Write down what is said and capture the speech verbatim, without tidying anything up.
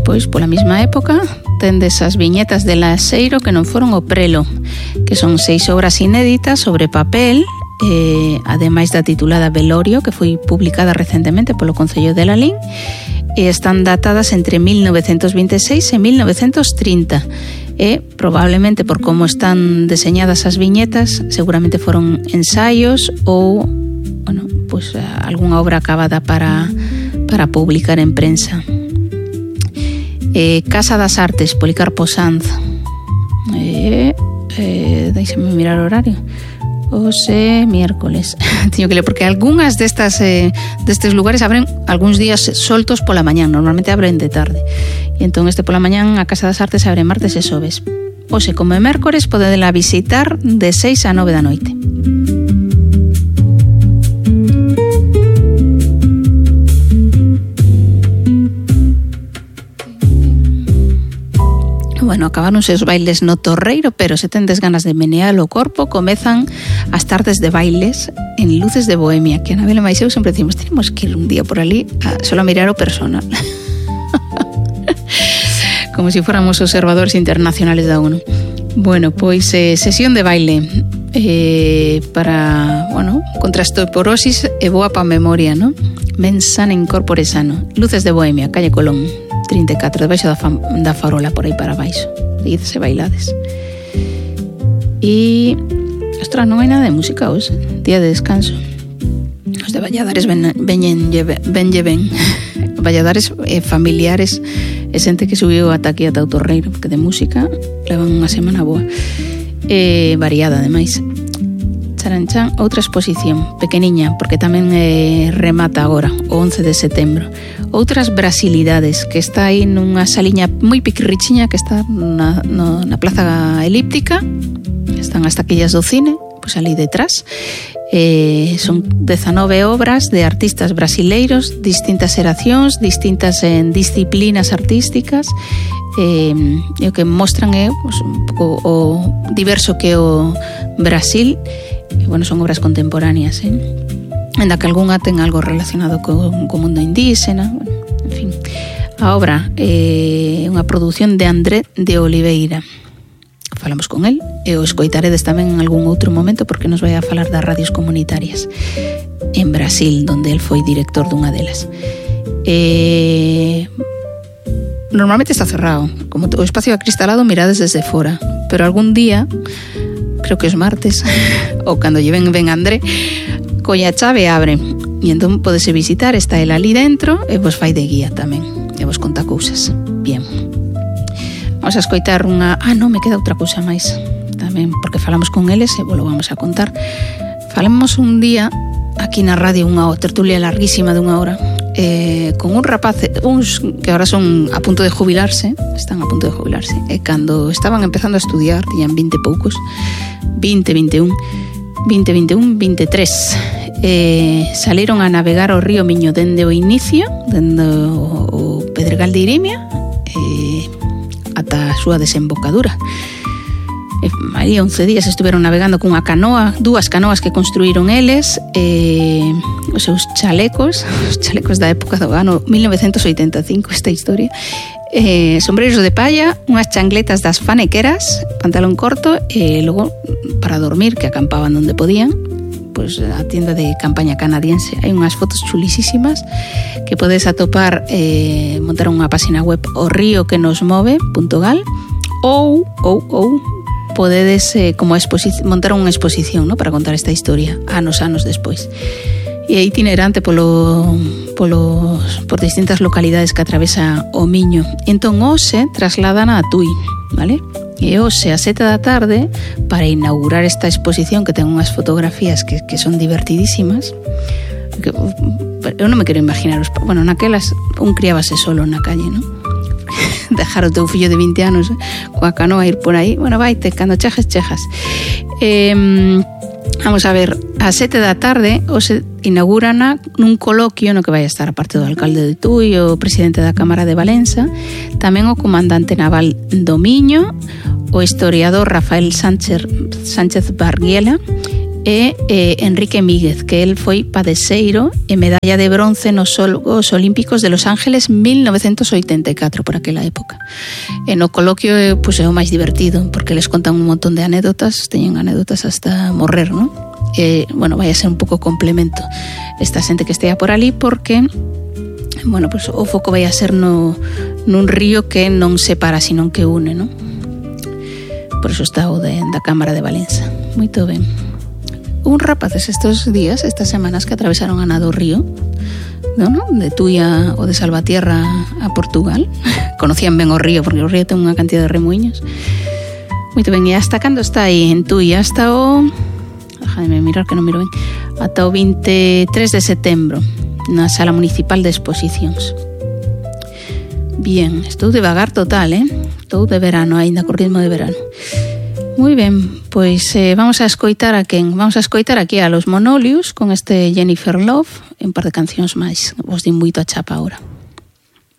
despois, pola mesma época, tendes as viñetas de Laseiro que non foron o prelo, que son seis obras inéditas sobre papel, eh, ademais da titulada Velorio, que foi publicada recentemente polo Concello de Lalín, e están datadas entre mil novecentos veintiséis e mil novecentos trinta. E, probablemente, por como están deseñadas as viñetas, seguramente foron ensaios ou, bueno, pues, algunha obra acabada para, para publicar en prensa. Eh, Casa das Artes, Policarpo Sanz. Eh, eh, deixame mirar o horario. Ose miércoles. Teño que ler, porque algunhas destas eh, destes lugares abren algúns días soltos pola mañán, normalmente abren de tarde. E entón este pola mañán a Casa das Artes abre martes e xoves. Ose como é mércores podedela visitar de seis a nove da noite. Bueno, acabaronse os bailes no Torreiro, pero se tendes ganas de menear o corpo, comezan as tardes de bailes en Luces de Bohemia, que Anabel e máis eu sempre decimos, tenemos que ir un día por ali a solo a mirar o personal. Como si fuéramos observadores internacionales da ONU. Bueno, pois eh, sesión de baile eh, para, bueno, contra a osteoporosis e boa pa memoria, ¿no? Mens sana in corpore sano. Luces de Bohemia, calle Colón trinta e catro, debaixo da, fam, da farola, por aí para baixo. Ides e bailades. E, ostras, non hai nada de música hoxe, día de descanso. Os de Valladares ven, veñen, ben lle ben. Valladares eh, familiares e xente que subiu ata aquí ata o Torreiro, porque de música levan unha semana boa. Eh, variada, ademais. Charanchán, outra exposición, pequeniña, porque tamén eh, remata agora, o once de setembro. Outras brasilidades, que está aí nunha saliña moi piquirrichiña que está na, no, na plaza elíptica, están as taquillas do cine, pois ali detrás. Eh, son dezanove obras de artistas brasileiros, distintas xeracións, distintas en disciplinas artísticas, eh, e o que mostran é pues, un pouco o diverso que é o Brasil. E, bueno, son obras contemporáneas, eh? En da que algunha ten algo relacionado co, co mundo indígena, bueno, en fin. A obra é eh, unha produción de André de Oliveira. Falamos con el e o escoitaredes tamén en algún outro momento porque nos vai a falar das radios comunitarias en Brasil, donde el foi director dunha delas. Eh, normalmente está cerrado, como o espacio acristalado mirades desde fora, pero algún día, creo que os martes ou cando lle ven, ven André, colla chave abre e entón podese visitar, está el ali dentro e vos fai de guía tamén e vos conta cousas. Bien, vamos a escoitar unha... Ah, non, me queda outra cousa máis tamén, porque falamos con eles e vos lo vamos a contar. Falamos un día aquí na radio unha tertulia larguísima dunha hora eh, con un rapaz, uns que ahora son a punto de jubilarse, están a punto de jubilarse, e cando estaban empezando a estudiar, tiñan vinte poucos, vinte, vinte e un, vinte, vinte e un, vinte e tres, eh, saliron a navegar o río Miño dende o inicio, dende o, o Pedregal de Irimia, eh, ata a súa desembocadura. E aí once días estiveron navegando cunha canoa, dúas canoas que construíron eles, eh, os seus chalecos, os chalecos da época do ano mil novecentos oitenta e cinco, esta historia, eh, sombreiros de palla, unhas chancletas das fanequeras, pantalón corto, e logo para dormir, que acampaban onde podían, pois a tienda de campaña canadiense. Hai unhas fotos chulísimas que podes atopar, eh, montar unha página web, o río que nos move punto gal, ou, ou, ou podedes eh, como exposi- montar unha exposición, ¿no?, para contar esta historia anos, anos despois. E é itinerante polo, polo, por distintas localidades que atravesa o Miño. Entón, hoxe trasladan a Tui, vale? E hoxe a sete da tarde, para inaugurar esta exposición que ten unhas fotografías que, que son divertidísimas, que, eu non me quero imaginar, bueno, naquelas un criábase solo na calle, ¿no? Dejar o teu fillo de vinte anos eh, coa canoa ir por aí, bueno, vaite, cando chejes, chejas. Eh, vamos a ver, a sete da tarde hoxe inaugurana nun coloquio no que vai estar a parte do alcalde de Tui, o presidente da Cámara de Valença, tamén o comandante naval do Miño, o historiador Rafael Sánchez, Sánchez Barguela e eh, Enrique Míguez, que el foi padeceiro e medalla de bronce nos Xogos Olímpicos de Los Ángeles mil novecientos oitenta e catro, por aquela época. E no coloquio pues, é o máis divertido, porque les contan un montón de anécdotas, teñen anécdotas hasta morrer, non? E, bueno, vai a ser un pouco complemento esta xente que estea por ali, porque bueno, pues, o foco vai a ser no, nun río que non separa, sino que une, non? Por eso está o de, da Cámara de Valença. Moito ben. Un rapaces estos días, estas semanas que atravesaron a nado o río, ¿no? De Tuia ou de Salvatierra a Portugal. Conocían ben o río, porque o río ten unha cantidad de remuiños. Moito ben, e hasta cando está aí en Tuia? Hasta o... Déjame mirar que non miro ben. Ata o veintitrés de setembro, na Sala Municipal de Exposicións. Bien, estou devagar total, eh? Estou de verano, aínda co ritmo de verano. Moi ben, pois eh, vamos a escoitar a quen? Vamos a escoitar aquí a Los Monolius con este Jennifer Love e un par de cancións máis. Vos din moito a chapa ahora.